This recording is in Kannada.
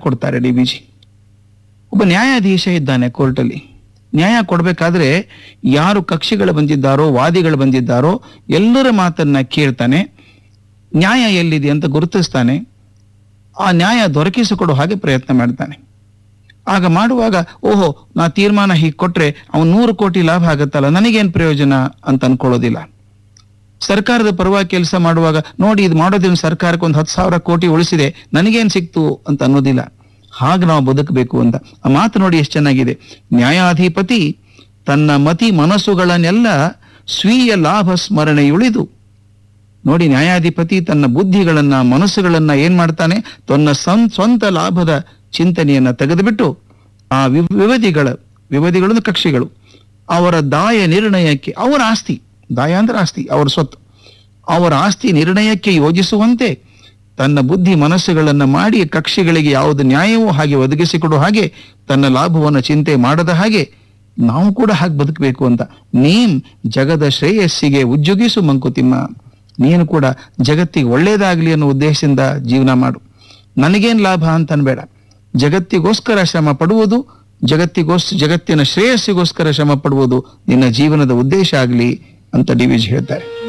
ಕೊಡ್ತಾರೆ ಡಿ ವಿ ಜಿ. ಒಬ್ಬ ನ್ಯಾಯಾಧೀಶ ಇದ್ದಾನೆ ಕೋರ್ಟಲ್ಲಿ. ನ್ಯಾಯ ಕೊಡ್ಬೇಕಾದ್ರೆ ಯಾರು ಕಕ್ಷಿಗಳು ಬಂದಿದ್ದಾರೋ, ವಾದಿಗಳು ಬಂದಿದ್ದಾರೋ ಎಲ್ಲರ ಮಾತನ್ನ ಕೇಳ್ತಾನೆ, ನ್ಯಾಯ ಎಲ್ಲಿದೆ ಅಂತ ಗುರುತಿಸ್ತಾನೆ, ಆ ನ್ಯಾಯ ದೊರಕಿಸಿಕೊಡೋ ಹಾಗೆ ಪ್ರಯತ್ನ ಮಾಡ್ತಾನೆ. ಆಗ ಮಾಡುವಾಗ ಓಹೋ, ನಾ ತೀರ್ಮಾನ ಹೀಗೆ ಕೊಟ್ರೆ ಅವನು 100 ಕೋಟಿ ಲಾಭ ಆಗತ್ತಲ್ಲ, ನನಗೇನ್ ಪ್ರಯೋಜನ ಅಂತ ಅನ್ಕೊಳ್ಳೋದಿಲ್ಲ. ಸರ್ಕಾರದ ಪರವಾಗಿ ಕೆಲಸ ಮಾಡುವಾಗ ನೋಡಿ, ಇದು ಮಾಡೋದ್ರಿಂದ ಸರ್ಕಾರಕ್ಕೆ 10,000 ಕೋಟಿ ಉಳಿಸಿದೆ, ನನಗೇನ್ ಸಿಕ್ತು ಅಂತ ಅನ್ನೋದಿಲ್ಲ. ಹಾಗೆ ನಾವು ಬದುಕಬೇಕು ಅಂತ. ಆ ಮಾತು ನೋಡಿ ಎಷ್ಟು ಚೆನ್ನಾಗಿದೆ. ನ್ಯಾಯಾಧಿಪತಿ ತನ್ನ ಮತಿ ಮನಸ್ಸುಗಳನ್ನೆಲ್ಲ ಸ್ವೀಯ ಲಾಭ ಸ್ಮರಣೆಯುಳಿದು. ನೋಡಿ, ನ್ಯಾಯಾಧಿಪತಿ ತನ್ನ ಬುದ್ಧಿಗಳನ್ನ ಮನಸ್ಸುಗಳನ್ನ ಏನ್ ಮಾಡ್ತಾನೆ, ತನ್ನ ಸ್ವಂತ ಲಾಭದ ಚಿಂತನೆಯನ್ನ ತೆಗೆದುಬಿಟ್ಟು ಆ ವಿವಾದಿಗಳು ಕಕ್ಷಿಗಳು ಅವರ ದಾಯ ನಿರ್ಣಯಕ್ಕೆ, ಅವರ ಆಸ್ತಿ, ದಾಯ ಅಂದ್ರೆ ಆಸ್ತಿ, ಅವರ ಸ್ವತ್ತು, ಅವರ ಆಸ್ತಿ ನಿರ್ಣಯಕ್ಕೆ ಯೋಜಿಸುವಂತೆ ತನ್ನ ಬುದ್ಧಿ ಮನಸ್ಸುಗಳನ್ನ ಮಾಡಿ ಕಕ್ಷಿಗಳಿಗೆ ಯಾವುದು ನ್ಯಾಯವೋ ಹಾಗೆ ಒದಗಿಸಿಕೊಡುವ ಹಾಗೆ, ತನ್ನ ಲಾಭವನ್ನು ಚಿಂತೆ ಮಾಡದ ಹಾಗೆ ನಾವು ಕೂಡ ಹಾಗೆ ಬದುಕಬೇಕು ಅಂತ. ನೀನ್ ಜಗದ ಶ್ರೇಯಸ್ಸಿಗೆ ಉಜ್ಜುಗಿಸು ಮಂಕುತಿಮ್ಮ, ನೀನು ಕೂಡ ಜಗತ್ತಿಗೆ ಒಳ್ಳೇದಾಗ್ಲಿ ಅನ್ನೋ ಉದ್ದೇಶದಿಂದ ಜೀವನ ಮಾಡು. ನನಗೇನ್ ಲಾಭ ಅಂತ ಅನ್ಬೇಡ, ಜಗತ್ತಿಗೋಸ್ಕರ ಶ್ರಮ ಪಡುವುದು, ಜಗತ್ತಿನ ಶ್ರೇಯಸ್ಸಿಗೋಸ್ಕರ ಶ್ರಮ ಪಡುವುದು ನಿನ್ನ ಜೀವನದ ಉದ್ದೇಶ ಆಗ್ಲಿ ಅಂತ ಡಿ ವಿ ಜಿ ಹೇಳ್ತಾರೆ.